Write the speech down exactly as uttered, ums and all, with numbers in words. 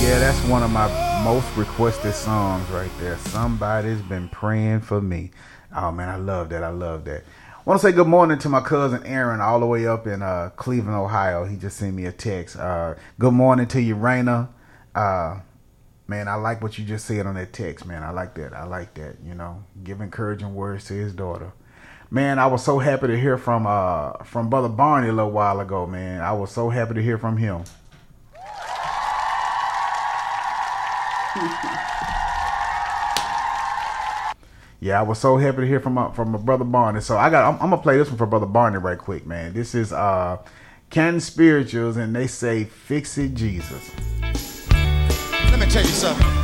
Yeah, that's one of my most requested songs right there. Somebody's been praying for me. Oh man, I love that. I love that. I want to say good morning to my cousin Aaron, all the way up in uh, Cleveland, Ohio. He just sent me a text. Uh, good morning to you, Raina. Uh, man, I like what you just said on that text, man. I like that. I like that. You know, give encouraging words to his daughter. Man, I was so happy to hear from uh, from Brother Barney a little while ago, man. I was so happy to hear from him. Yeah, I was so happy to hear from my, from my brother Barney. So I got, I'm, I'm gonna play this one for Brother Barney right quick, man. This is uh, Canton Spirituals, and they say, "Fix It, Jesus." Let me tell you something.